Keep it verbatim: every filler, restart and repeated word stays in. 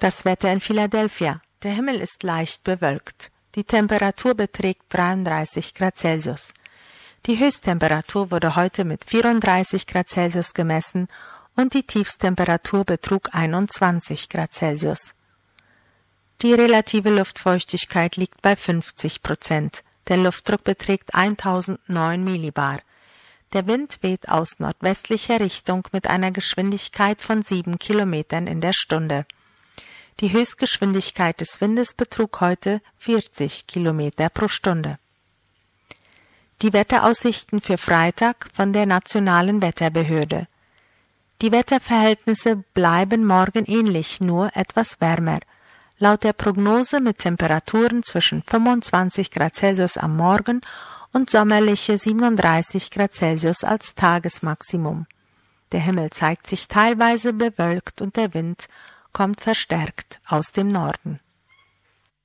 Das Wetter in Philadelphia. Der Himmel ist leicht bewölkt. Die Temperatur beträgt dreiunddreißig Grad Celsius. Die Höchsttemperatur wurde heute mit vierunddreißig Grad Celsius gemessen und die Tiefsttemperatur betrug einundzwanzig Grad Celsius. Die relative Luftfeuchtigkeit liegt bei fünfzig Prozent. Der Luftdruck beträgt eintausendneun Millibar. Der Wind weht aus nordwestlicher Richtung mit einer Geschwindigkeit von sieben Kilometern in der Stunde. Die Höchstgeschwindigkeit des Windes betrug heute vierzig Kilometer pro Stunde. Die Wetteraussichten für Freitag von der Nationalen Wetterbehörde. Die Wetterverhältnisse bleiben morgen ähnlich, nur etwas wärmer. Laut der Prognose mit Temperaturen zwischen fünfundzwanzig Grad Celsius am Morgen und sommerliche siebenunddreißig Grad Celsius als Tagesmaximum. Der Himmel zeigt sich teilweise bewölkt und der Wind kommt verstärkt aus dem Norden.